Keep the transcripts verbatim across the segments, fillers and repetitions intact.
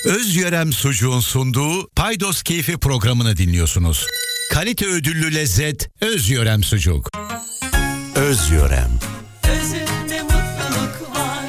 Özyörem Sucuğun sunduğu Paydos Keyfi programını dinliyorsunuz. Kalite ödüllü lezzet Özyörem Sucuk. Özyörem. Özünde mutluluk var.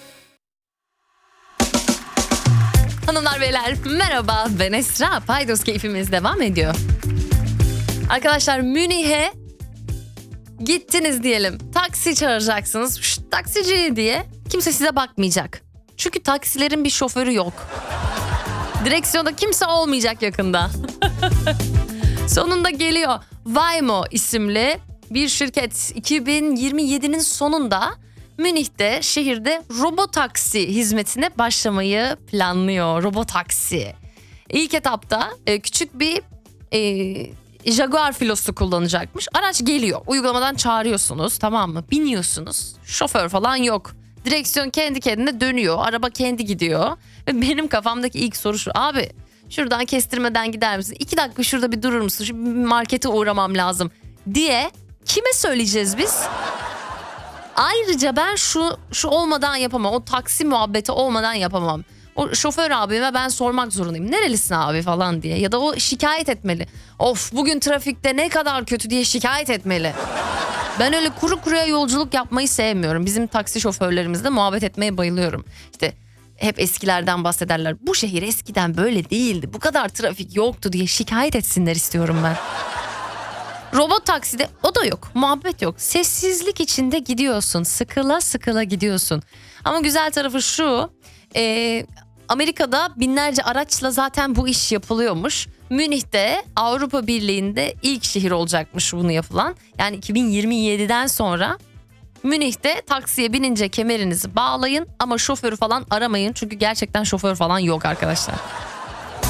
Hanımlar beyler merhaba, ben Esra. Paydos Keyfimiz devam ediyor. Arkadaşlar, Münih'e gittiniz diyelim. Taksi çağıracaksınız. Şşt, taksici diye. Kimse size bakmayacak. Çünkü taksilerin bir şoförü yok. Direksiyonda kimse olmayacak yakında. Sonunda geliyor. Waymo isimli bir şirket iki bin yirmi yedinin sonunda Münih'te, şehirde robotaksi hizmetine başlamayı planlıyor. Robotaksi. İlk etapta e, küçük bir e, Jaguar filosu kullanacakmış. Araç geliyor. Uygulamadan çağırıyorsunuz, tamam mı? Biniyorsunuz. Şoför falan yok. Direksiyon kendi kendine dönüyor. Araba kendi gidiyor. Ve benim kafamdaki ilk soru şu. Abi şuradan kestirmeden gider misin? İki dakika şurada bir durur musun? Şu markete uğramam lazım diye kime söyleyeceğiz biz? Ayrıca ben şu şu olmadan yapamam. O taksi muhabbeti olmadan yapamam. O şoför abime ben sormak zorundayım. Nerelisin abi falan diye. Ya da o şikayet etmeli. Of bugün trafikte ne kadar kötü diye şikayet etmeli. Ben öyle kuru kuruya yolculuk yapmayı sevmiyorum. Bizim taksi şoförlerimizle muhabbet etmeye bayılıyorum. İşte hep eskilerden bahsederler. Bu şehir eskiden böyle değildi. Bu kadar trafik yoktu diye şikayet etsinler istiyorum ben. Robot takside o da yok. Muhabbet yok. Sessizlik içinde gidiyorsun. Sıkıla sıkıla gidiyorsun. Ama güzel tarafı şu. E, Amerika'da binlerce araçla zaten bu iş yapılıyormuş. Münih'te Avrupa Birliği'nde ilk şehir olacakmış bunu yapılan. Yani iki bin yirmi yediden sonra Münih'te taksiye binince kemerinizi bağlayın ama şoförü falan aramayın. Çünkü gerçekten şoför falan yok arkadaşlar.